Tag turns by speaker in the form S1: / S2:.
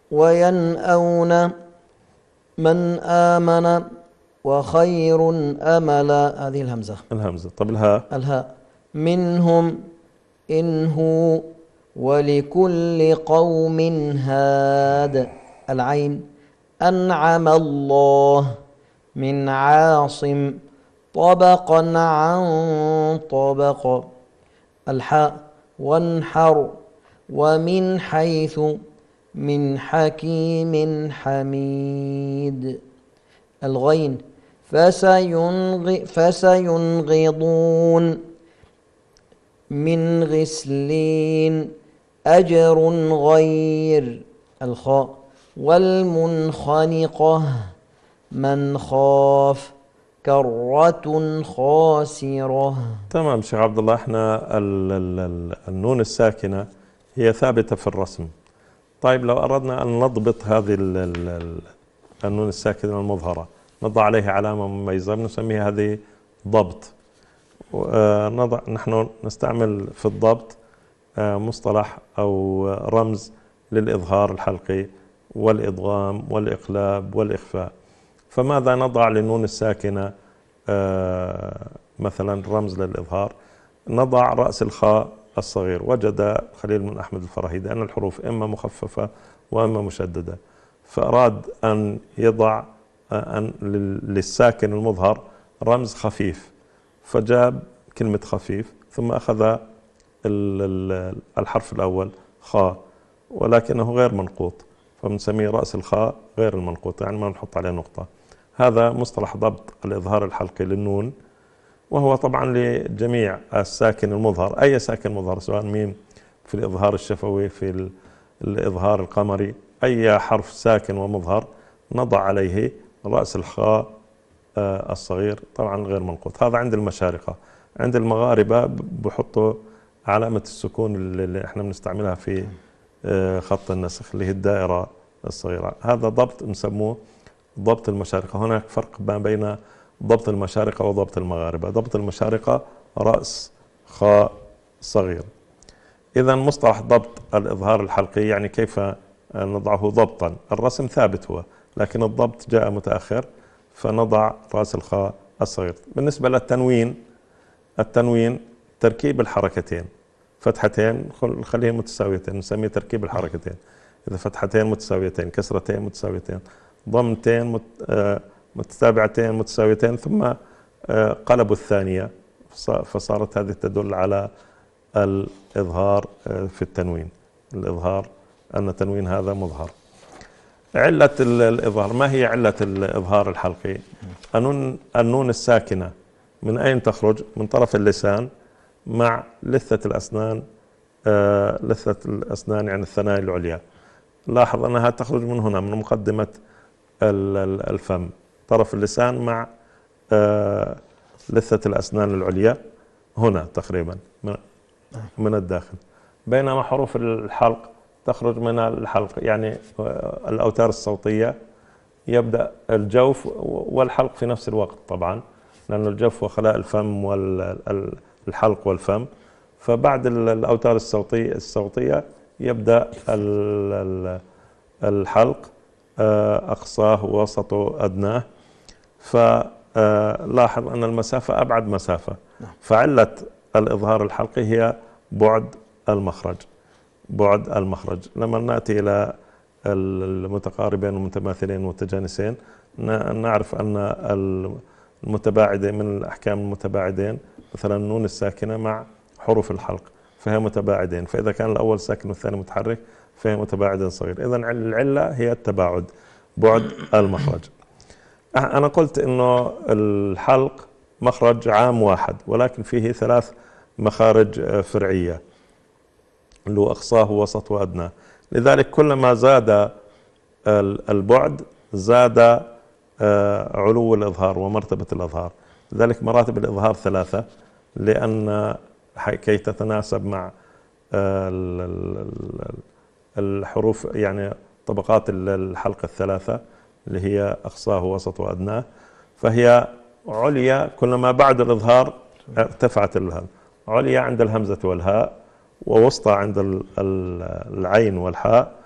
S1: وينأون من آمن وخير أملا. هذه الهمزة.
S2: طب
S1: الهاء منهم إن هو ولكل قوم هاد. العين أنعم الله من عاصم طبقا عن طبق. الحاء وانحر ومن حيث من حكيم حميد. الغين فسينغضون من غسلين أجر غير. الخاء والمنخنقة من خاف كرة خاسرة.
S2: تمام شيخ عبد الله. احنا النون الساكنة هي ثابتة في الرسم. طيب لو أردنا أن نضبط هذه النون الساكنة المظهرة نضع عليها علامة مميزة بنسميها هذه ضبط. نحن نستعمل في الضبط مصطلح أو رمز للإظهار الحلقي والإدغام والإقلاب والإخفاء. فماذا نضع للنون الساكنة مثلا رمز للإظهار؟ نضع رأس الخاء الصغير. وجد خليل بن أحمد الفراهيدي أن الحروف إما مخففة وإما مشددة، فأراد أن يضع للساكن المظهر رمز خفيف، فجاب كلمة خفيف ثم أخذ الحرف الأول خاء ولكنه غير منقوط، فبنسميه رأس الخاء غير المنقوط، يعني ما نحط عليه نقطة. هذا مصطلح ضبط الإظهار الحلقي للنون، وهو طبعا لجميع الساكن المظهر، أي ساكن مظهر سواء ميم في الإظهار الشفوي في الإظهار القمري، أي حرف ساكن ومظهر نضع عليه رأس الخاء الصغير طبعا غير منقوط. هذا عند المشارقة. عند المغاربة بحطوا علامة السكون اللي احنا بنستعملها في خط النسخ اللي هي الدائرة الصغيرة. هذا ضبط نسموه ضبط المشارقة. هناك فرق ما بين ضبط المشارقة وضبط المغاربة. ضبط المشارقة رأس خاء صغير. إذا مصطلح ضبط الإظهار الحلقي يعني كيف نضعه ضبطا. الرسم ثابت هو، لكن الضبط جاء متأخر، فنضع رأس الخاء الصغير. بالنسبة للتنوين، التنوين تركيب الحركتين، فتحتين نخليهم متساويتين نسميه تركيب الحركتين. إذا فتحتين متساويتين، كسرتين متساويتين، ضمتين متتابعتين متساويتين، ثم قلبوا الثانية، فصارت هذه تدل على الإظهار في التنوين. الإظهار أن التنوين هذا مظهر. علة الإظهار، ما هي علة الإظهار الحلقي؟ النون الساكنة من أين تخرج؟ من طرف اللسان مع لثة الأسنان. لثة الأسنان يعني الثنايا العليا. لاحظ أنها تخرج من هنا، من مقدمة الفم، طرف اللسان مع لثة الأسنان العليا هنا تقريبا من الداخل. بينما حروف الحلق تخرج من الحلق، يعني الأوتار الصوتية يبدأ الجوف والحلق في نفس الوقت طبعا، لأن الجوف هو خلاء الفم والحلق والفم. فبعد الأوتار الصوتية يبدأ الحلق أقصاه ووسطه أدناه. فلاحظ أن المسافة أبعد مسافة. فعلة الإظهار الحلقي هي بعد المخرج. بعد المخرج. لما نأتي إلى المتقاربين والمتماثلين والمتجانسين نعرف أن المتباعدين من الأحكام المتباعدين، مثلا النون الساكنة مع حروف الحلق فهي متباعدين، فإذا كان الأول ساكن والثاني متحرك فهي متباعد صغير. إذن العلة هي التباعد، بعد المخرج. أنا قلت إنه الحلق مخرج عام واحد، ولكن فيه 3 مخارج فرعية اللي هو أقصاه ووسط وأدناه. لذلك كلما زاد البعد زاد علو الإظهار ومرتبة الإظهار. لذلك مراتب الإظهار 3، لأن كي تتناسب مع الحروف، يعني طبقات الحلق 3 اللي هي أقصاه ووسط وأدناه، فهي عليا كلما بعد الإظهار ارتفعت الهمزة، عليا عند الهمزة والهاء، ووسطى عند العين والحاء،